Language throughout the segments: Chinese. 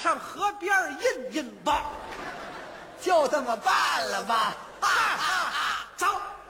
上河边印印吧， 就这么办了吧？ 哈哈哈！走，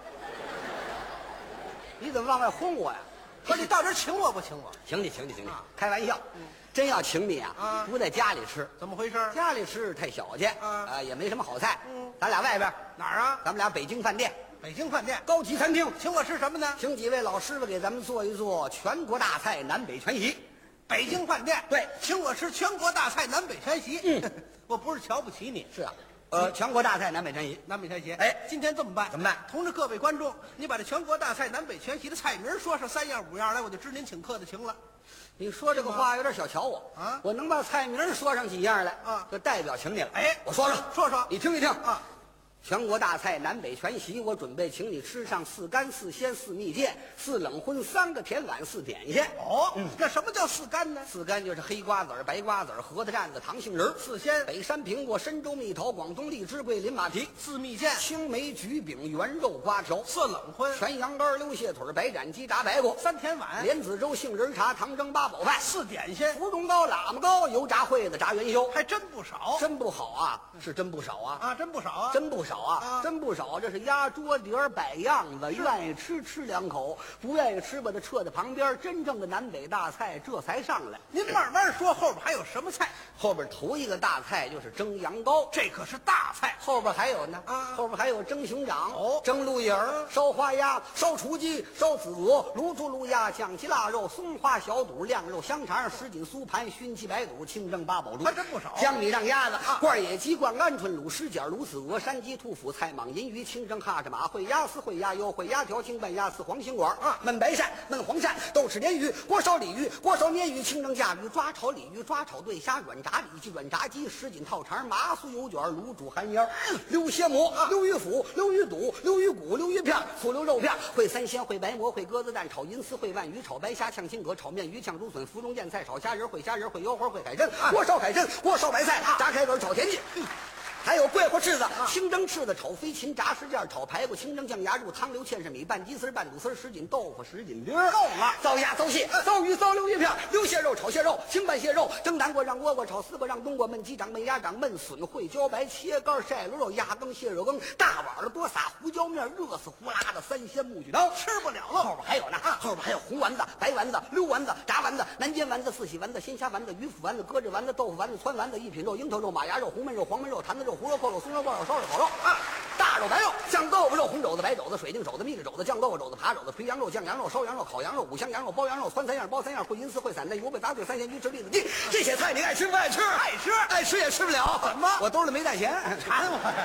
你怎么往外轰我呀？ 不是你到这儿请我不请我？ 请你，开玩笑。真要请你啊，不在家里吃。 怎么回事？ 家里吃太小气，也没什么好菜。咱俩外边哪儿啊？ 咱们俩北京饭店， 北京饭店高级餐厅， 请我吃什么呢？ 请几位老师傅给咱们做一做全国大菜南北全席。 北京饭店对， 请我吃全国大菜南北全席。我不是瞧不起你， 是啊。全国大菜南北全席， 南北全席。 哎， 今天这么办？ 怎么办？ 同志各位观众，你把这全国大菜南北全席的菜名说上3样5样来，我就知您请客的情了。 你说这个话有点小瞧我啊！ 我能把菜名说上几样来啊， 就代表请你了。 哎， 我说说， 你听一听啊。 全国大菜南北全席，我准备请你吃上4干4鲜4蜜饯4冷荤3个甜碗4点心。 那什么叫4干呢 ？4干就是黑瓜子儿、白瓜子儿、核桃蘸子、糖杏仁 ；4鲜， 北山苹果、深州蜜桃、广东荔枝、桂林马蹄 ；4蜜饯， 青梅橘饼、圆肉瓜条 ；4冷荤， 全羊肝、溜蟹腿、白斩鸡、炸白果 ；3甜碗， 莲子粥、杏仁茶、糖蒸八宝饭 ；4点心， 芙蓉糕、喇嘛糕、油炸烩子、炸元宵， 还真不少， 真不好啊，是真不少啊， 啊，真不少啊， 真不少啊，真不少。这是压桌碟摆样子，愿意吃吃2口，不愿意吃把它撤在旁边。真正的南北大菜这才上来。 您慢慢说，后边还有什么菜？ 后边头一个大菜就是蒸羊羔， 这可是大菜。 后边还有呢，后边还有蒸熊掌、蒸鹿眼儿、烧花鸭、烧雏鸡、烧子鹅、卤猪、卤鸭、酱鸡腊肉、松花小肚、晾肉香肠、什锦酥盘、熏鸡白肚、清蒸八宝猪， 还真不少。 江米让鸭子、罐野鸡、灌鹌鹑、卤狮脚、卤子鹅、山鸡、兔脯、菜蟒、银鱼、清蒸哈什马、烩鸭丝、烩鸭腰、烩鸭条、清拌鸭丝、黄心管焖白鳝、焖黄鳝、豆豉鲶鱼、锅烧鲤鱼、锅烧鲶鱼、清蒸甲鱼、抓炒鲤鱼、抓炒对虾、软炸里脊、软炸鸡、什锦套肠、麻酥油卷、卤煮寒烟、溜蝎馍、溜鱼腐、溜鱼肚、溜鱼骨、溜鱼片、醋溜肉片、烩三鲜、烩白馍、烩鸽子蛋、炒银丝、烩鲩鱼、炒白虾、炝青蛤、炒面鱼、炝竹笋、芙蓉燕菜、炒虾仁、烩虾仁、烩腰花、烩海参、锅烧海参、锅烧白菜、炸开根、炒田鸡。还有桂花翅子、清蒸翅子、炒飞禽、炸石件、炒排骨、清蒸酱鸭肉、汤溜芡实米、拌鸡丝、拌肚丝、什锦豆腐、什锦丁。够了， 糟鸭、糟蟹、糟鱼、糟溜鱼片、溜蟹肉、炒蟹肉、清拌蟹肉、蒸南瓜、让倭瓜、炒丝瓜、让冬瓜、焖鸡掌、焖鸭掌、焖笋、烩茭白、切肝、晒螺肉、鸭羹、蟹肉羹，大碗的多撒胡椒面，热死呼啦的3鲜木须刀， 吃不了了。 后边还有呢，后边还有红丸子、白丸子、溜丸子、炸丸子、南煎丸子、四喜丸子、鲜虾丸子、鱼腐丸子、搁置丸子、豆腐丸子、汆丸子、一品肉、樱桃肉、马牙肉、红焖肉、黄焖肉、坛子肉、胡萝卜肉、松肉包肉、烧肉、烤肉大肉、白肉、酱豆腐肉、红肘子、白肘子、水晶肘子、蜜肘子、酱豆腐肘子、扒肘子、肥羊肉、酱羊肉、烧羊肉、烤羊肉、五香羊肉、包羊肉、汆3样、包3样、烩银丝、烩散蛋、油焖杂碎、3鲜鱼、吃栗子鸡，这些菜你爱吃不爱吃？ 爱吃， 爱吃也吃不了。 怎么？ 我兜里没带钱， 馋我呀！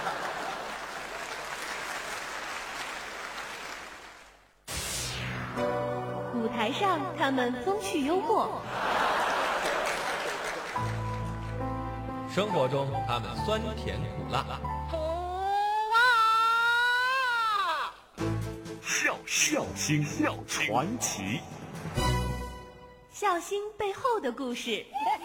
舞台上，他们风趣幽默； 生活中，他们酸甜苦辣。 笑星传奇， 笑星背后的故事。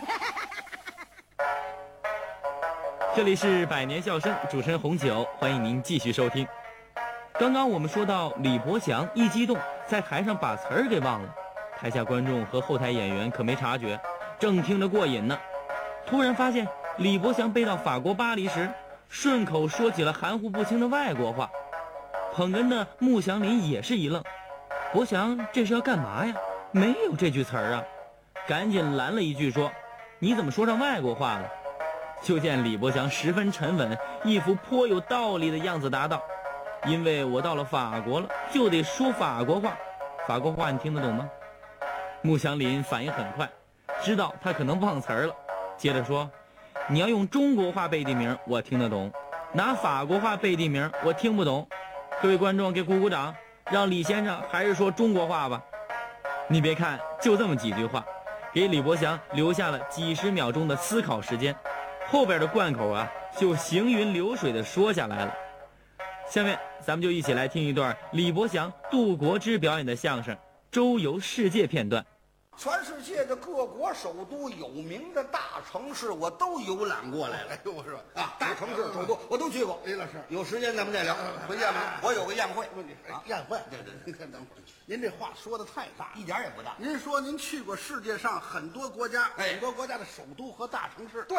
这里是百年笑声，主持人红酒，欢迎您继续收听。刚刚我们说到李伯祥一激动，在台上把词儿给忘了，台下观众和后台演员可没察觉，正听着过瘾呢。突然发现李伯祥背到法国巴黎时，顺口说起了含糊不清的外国话。捧哏的穆祥林也是一愣，伯祥这是要干嘛呀？没有这句词儿啊！赶紧拦了一句说：“你怎么说上外国话了？”就见李伯祥十分沉稳，一副颇有道理的样子答道：“因为我到了法国了，就得说法国话。法国话你听得懂吗？”穆祥林反应很快，知道他可能忘词儿了，接着说：“你要用中国话背地名，我听得懂；拿法国话背地名，我听不懂。各位观众给鼓鼓掌，让李先生还是说中国话吧。”你别看就这么几句话，给李伯祥留下了几十秒钟的思考时间，后边的贯口啊就行云流水的说下来了。下面咱们就一起来听一段李伯祥、杜国之表演的相声《周游世界》片段。 全世界的各国首都有名的大城市，我都游览过来了。 哎呦，是吧？ 啊，大城市首都我都去过。 李老师， 有时间咱们再聊。回见吧，我有个宴会。 宴会？对，您看等会儿，您这话说的太大， 一点也不大。 您说您去过世界上很多国家，很多国家的首都和大城市。